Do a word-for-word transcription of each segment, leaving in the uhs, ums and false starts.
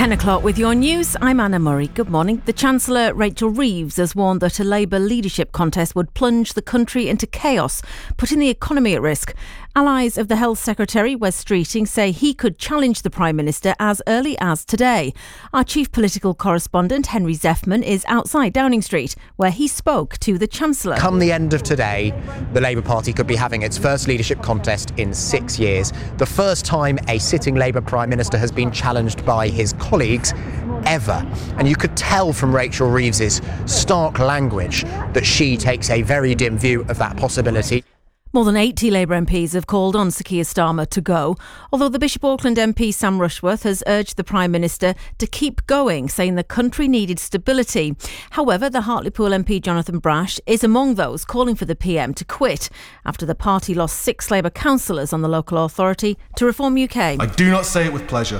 ten o'clock with your news. I'm Anna Murray. Good morning. The Chancellor, Rachel Reeves, has warned that a Labour leadership contest would plunge the country into chaos, putting the economy at risk. Allies of the Health Secretary, Wes Streeting, say he could challenge the Prime Minister as early as today. Our chief political correspondent, Henry Zeffman, is outside Downing Street, where he spoke to the Chancellor. Come the end of today, the Labour Party could be having its first leadership contest in six years. The first time a sitting Labour Prime Minister has been challenged by his colleagues ever. And you could tell from Rachel Reeves's stark language that she takes a very dim view of that possibility. More than eighty Labour M Ps have called on Sir Keir Starmer to go, although the Bishop Auckland M P Sam Rushworth has urged the Prime Minister to keep going, saying the country needed stability. However, the Hartlepool M P Jonathan Brash is among those calling for the P M to quit after the party lost six Labour councillors on the local authority to Reform U K. I do not say it with pleasure,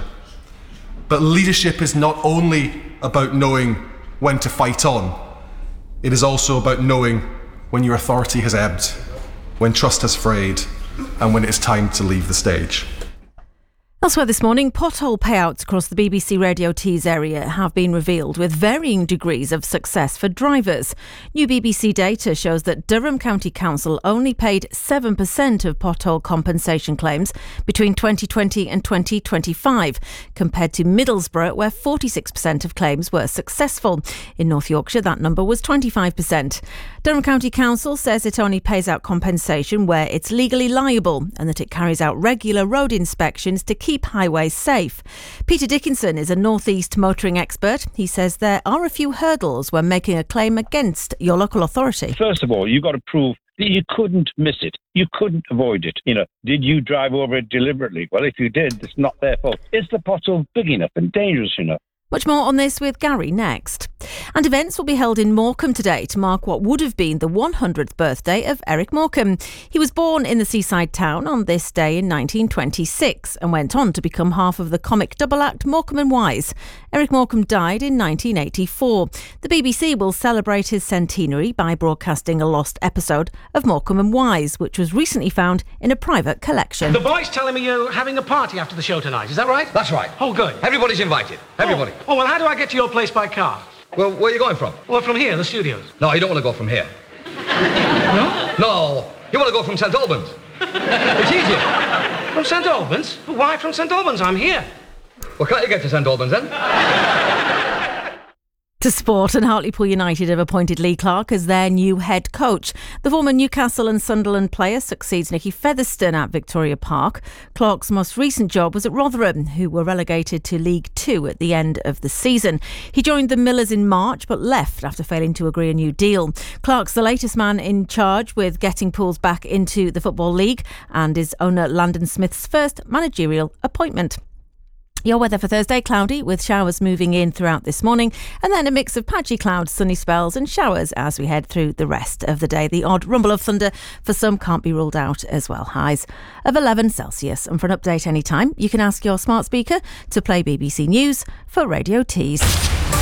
but leadership is not only about knowing when to fight on, it is also about knowing when your authority has ebbed, when trust has frayed, and when it is time to leave the stage. Elsewhere this morning, pothole payouts across the B B C Radio Tees area have been revealed with varying degrees of success for drivers. New B B C data shows that Durham County Council only paid seven percent of pothole compensation claims between twenty twenty and twenty twenty-five, compared to Middlesbrough, where forty-six percent of claims were successful. In North Yorkshire, that number was twenty-five percent. Durham County Council says it only pays out compensation where it's legally liable and that it carries out regular road inspections to keep highways safe. Peter Dickinson is a North East motoring expert. He says there are a few hurdles when making a claim against your local authority. First of all, you've got to prove that you couldn't miss it. You couldn't avoid it. You know, did you drive over it deliberately? Well, if you did, it's not their fault. Is the pothole big enough and dangerous enough? Much more on this with Gary next. And events will be held in Morecambe today to mark what would have been the one hundredth birthday of Eric Morecambe. He was born in the seaside town on this day in nineteen twenty-six and went on to become half of the comic double act Morecambe and Wise. Eric Morecambe died in nineteen eighty-four. The B B C will celebrate his centenary by broadcasting a lost episode of Morecambe and Wise, which was recently found in a private collection. The boy's telling me you're having a party after the show tonight, is that right? That's right. Oh, good. Everybody's invited. Everybody. Oh, oh well, how do I get to your place by car? Well, where are you going from? Well, from here, the studios. No, you don't want to go from here. No? No, you want to go from St Albans. It's easier. From St Albans? Why from St Albans? I'm here. Well, can't you get to St Albans then? To sport, and Hartlepool United have appointed Lee Clark as their new head coach. The former Newcastle and Sunderland player succeeds Nicky Featherstone at Victoria Park. Clark's most recent job was at Rotherham, who were relegated to League Two at the end of the season. He joined the Millers in March but left after failing to agree a new deal. Clark's the latest man in charge with getting Pools back into the Football League and is owner Landon Smith's first managerial appointment. Your weather for Thursday, cloudy with showers moving in throughout this morning, and then a mix of patchy clouds, sunny spells and showers as we head through the rest of the day. The odd rumble of thunder for some can't be ruled out as well. Highs of eleven Celsius. And for an update anytime, you can ask your smart speaker to play B B C News for Radio Tees.